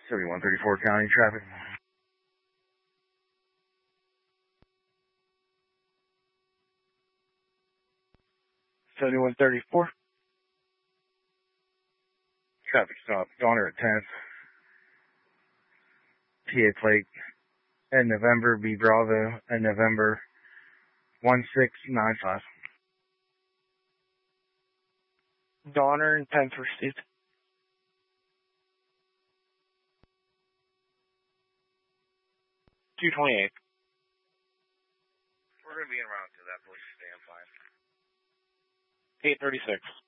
7134 County traffic. 7134. Traffic stop, Donner at 10th. PA plate, Ed November, B Bravo, Ed November, 1695. Donner and 10th received. We're going to be en route to that police stand 5. 836.